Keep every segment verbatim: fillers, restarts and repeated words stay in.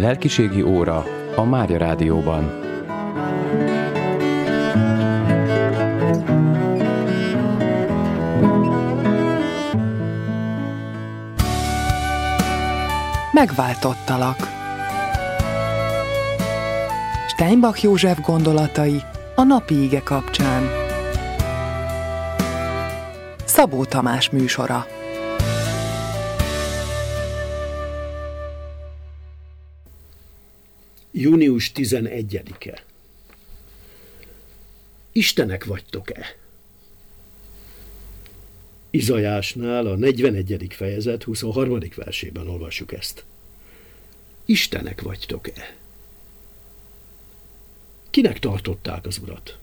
Lelkiségi óra a Mária Rádióban. Megváltottalak. Steinbach József gondolatai a napi ige kapcsán. Szabó Tamás műsora. június tizenegyedike. Istenek vagytok-e? Izajásnál a negyvenegyedik fejezet huszonharmadik versében olvassuk ezt. Istenek vagytok-e? Kinek tartották az Urat?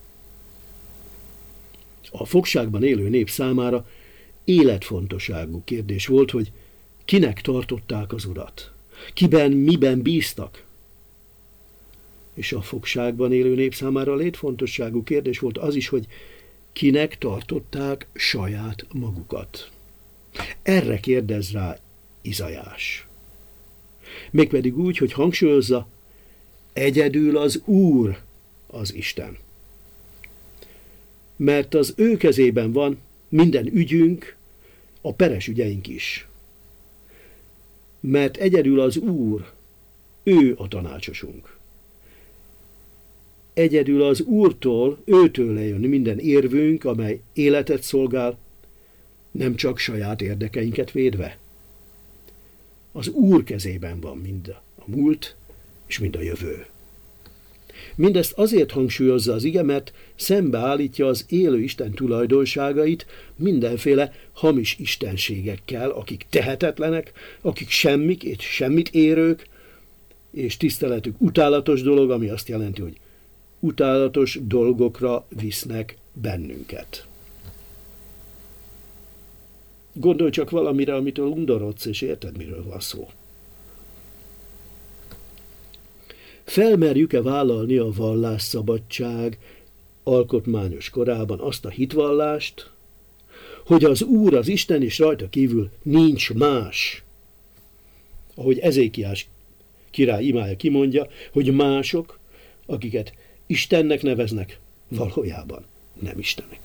A fogságban élő nép számára életfontosságú kérdés volt, hogy kinek tartották az Urat? Kiben, miben bíztak? És a fogságban élő nép számára létfontosságú kérdés volt az is, hogy kinek tartották saját magukat. Erre kérdez rá Izajás. Mégpedig úgy, hogy hangsúlyozza, egyedül az Úr az Isten. Mert az ő kezében van minden ügyünk, a peres ügyeink is. Mert egyedül az Úr, ő a tanácsosunk. Egyedül az Úrtól, őtől lejön minden érvünk, amely életet szolgál, nem csak saját érdekeinket védve. Az Úr kezében van mind a múlt és mind a jövő. Mindezt azért hangsúlyozza az ige, mert szembeállítja az élő Isten tulajdonságait mindenféle hamis istenségekkel, akik tehetetlenek, akik semmik és semmit érők, és tiszteletük utálatos dolog, ami azt jelenti, hogy utálatos dolgokra visznek bennünket. Gondolj csak valamire, amitől undorodsz, és érted, miről van szó. Felmerjük-e vállalni a vallásszabadság alkotmányos korában azt a hitvallást, hogy az Úr, az Isten, és rajta kívül nincs más? Ahogy Ezékiás király imája kimondja, hogy mások, akiket Istennek neveznek, valójában nem Istenek.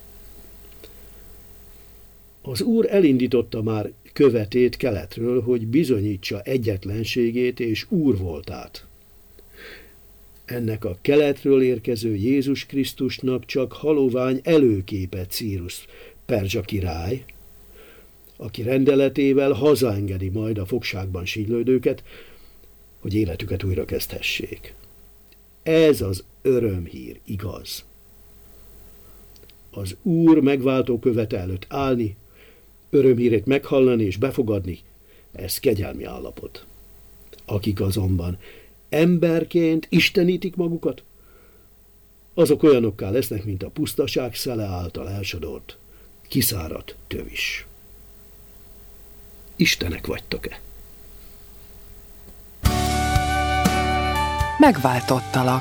Az Úr elindította már követét keletről, hogy bizonyítsa egyetlenségét és Úr voltát. Ennek a keletről érkező Jézus Krisztusnak csak halovány előképe Círus perzsa király, aki rendeletével hazaengedi majd a fogságban sínylődőket, hogy életüket újra kezdhessék. Ez az örömhír, igaz. Az Úr megváltó követe előtt állni, örömhírét meghallani és befogadni, ez kegyelmi állapot. Akik azonban emberként istenítik magukat, azok olyanokká lesznek, mint a pusztaság szele által elsodort, kiszáradt tövis. Istenek vagytok-e? Megváltottalak.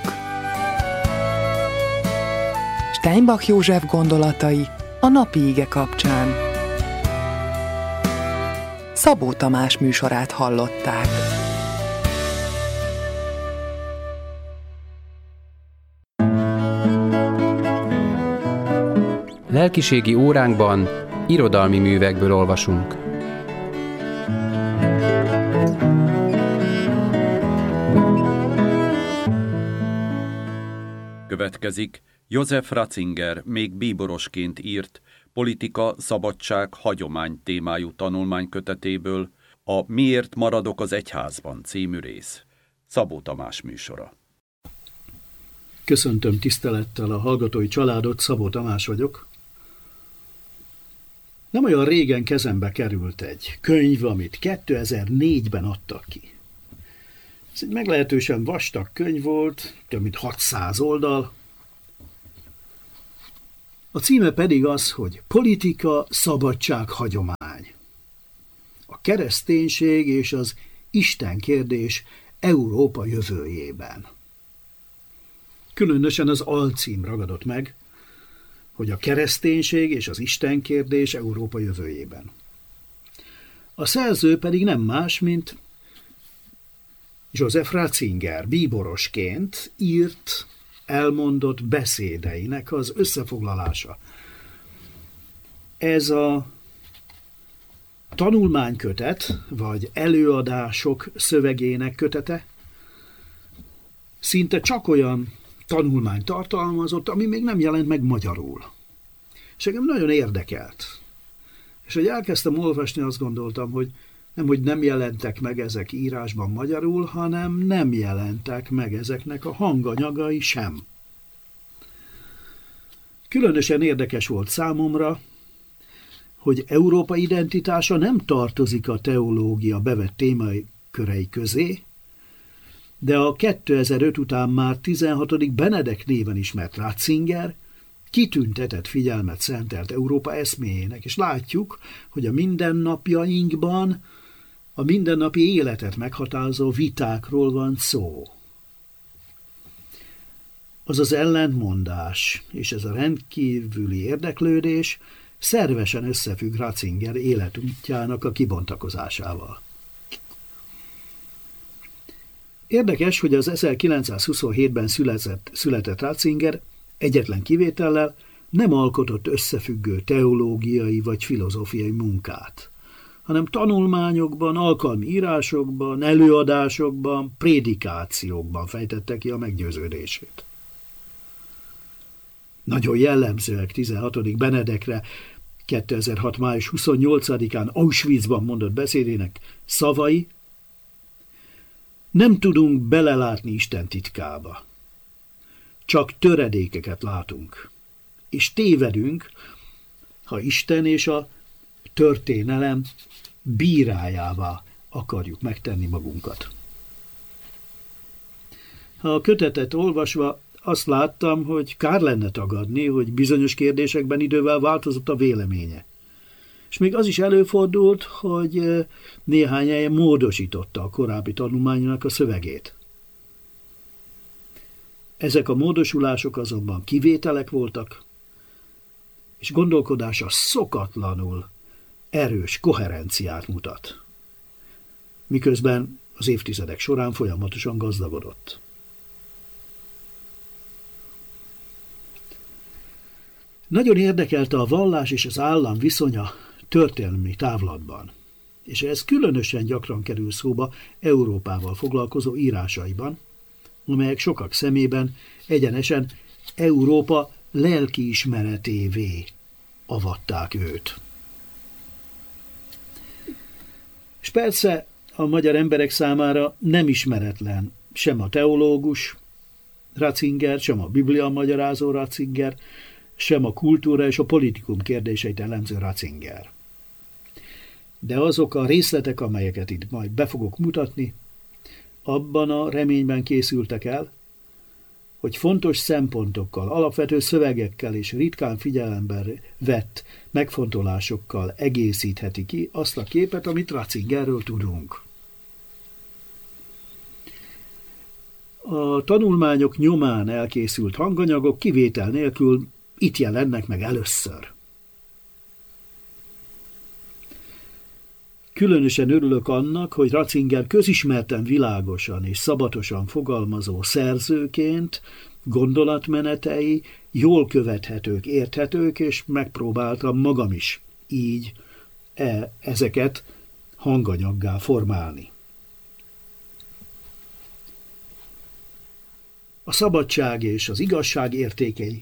Steinbach József gondolatai a napi ige kapcsán. Szabó Tamás műsorát hallották. Lelkiségi óránkban irodalmi művekből olvasunk. Következik József Ratzinger még bíborosként írt Politika, szabadság, hagyomány témájú tanulmánykötetéből a Miért maradok az egyházban című rész. Szabó Tamás műsora. Köszöntöm tisztelettel a hallgatói családot, Szabó Tamás vagyok. Nem olyan régen kezembe került egy könyv, amit kétezer-négyben adtak ki. Ez egy meglehetősen vastag könyv volt, több mint hatszáz oldal. A címe pedig az, hogy Politika, szabadság, hagyomány. A kereszténység és az Isten kérdés Európa jövőjében. Különösen az alcím ragadott meg, hogy a kereszténység és az Isten kérdés Európa jövőjében. A szerző pedig nem más, mint Joseph Ratzinger bíborosként írt, elmondott beszédeinek az összefoglalása. Ez a tanulmánykötet, vagy előadások szövegének kötete szinte csak olyan tanulmány tartalmazott, ami még nem jelent meg magyarul. És engem nagyon érdekelt. És hogy elkezdtem olvasni, azt gondoltam, hogy nem, hogy nem jelentek meg ezek írásban magyarul, hanem nem jelentek meg ezeknek a hanganyagai sem. Különösen érdekes volt számomra, hogy Európa identitása nem tartozik a teológia bevett témai körei közé, de a kétezer-öt után már tizenhatodik Benedek néven ismert Ratzinger kitüntetett figyelmet szentelt Európa eszméjének, és látjuk, hogy a mindennapjainkban a mindennapi életet meghatározó vitákról van szó. Az az ellentmondás és ez a rendkívüli érdeklődés szervesen összefügg Ratzinger életútjának a kibontakozásával. Érdekes, hogy az ezerkilencszázhuszonhétben született, született Ratzinger egyetlen kivétellel nem alkotott összefüggő teológiai vagy filozófiai munkát, hanem tanulmányokban, alkalmi írásokban, előadásokban, prédikációkban fejtette ki a meggyőződését. Nagyon jellemzőek tizenhatodik Benedekre kétezer-hat. május huszonnyolcadikán Auschwitzban mondott beszédének szavai: nem tudunk belelátni Isten titkába. Csak töredékeket látunk, és tévedünk, ha Isten és a történelem bírájává akarjuk megtenni magunkat. Ha a kötetet olvasva azt láttam, hogy kár lenne tagadni, hogy bizonyos kérdésekben idővel változott a véleménye. És még az is előfordult, hogy néhány helyen módosította a korábbi tanulmánynak a szövegét. Ezek a módosulások azonban kivételek voltak, és gondolkodása szokatlanul erős koherenciát mutat, miközben az évtizedek során folyamatosan gazdagodott. Nagyon érdekelte a vallás és az állam viszonya történelmi távlatban, és ez különösen gyakran kerül szóba Európával foglalkozó írásaiban, amelyek sokak szemében egyenesen Európa lelkiismeretévé avatták őt. És persze a magyar emberek számára nem ismeretlen sem a teológus Ratzinger, sem a Biblia magyarázó Ratzinger, sem a kultúra és a politikum kérdéseit elemző Ratzinger. De azok a részletek, amelyeket itt majd be fogok mutatni, abban a reményben készültek el, hogy fontos szempontokkal, alapvető szövegekkel és ritkán figyelembe vett megfontolásokkal egészítheti ki azt a képet, amit Ratzingerről tudunk. A tanulmányok nyomán elkészült hanganyagok kivétel nélkül itt jelennek meg először. Különösen örülök annak, hogy Ratzinger közismerten világosan és szabatosan fogalmazó szerzőként gondolatmenetei jól követhetők, érthetők, és megpróbáltam magam is így e, ezeket hanganyaggá formálni. A szabadság és az igazság értékei,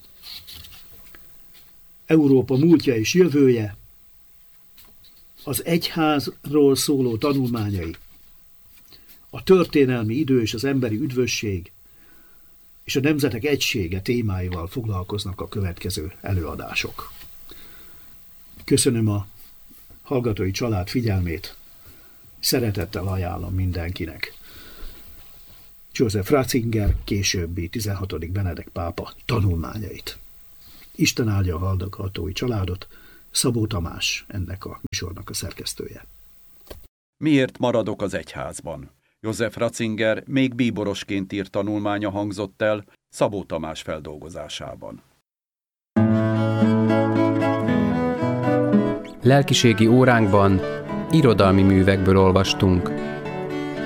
Európa múltja és jövője, az egyházról szóló tanulmányai, a történelmi idő és az emberi üdvösség, és a nemzetek egysége témáival foglalkoznak a következő előadások. Köszönöm a hallgatói család figyelmét, szeretettel ajánlom mindenkinek. Joseph Ratzinger későbbi tizenhatodik Benedek pápa tanulmányait. Isten áldja a hallgatói családot, Szabó Tamás ennek a műsornak a szerkesztője. Miért maradok az egyházban? Joseph Ratzinger még bíborosként írt tanulmánya hangzott el Szabó Tamás feldolgozásában. Lelkiségi óránkban irodalmi művekből olvastunk.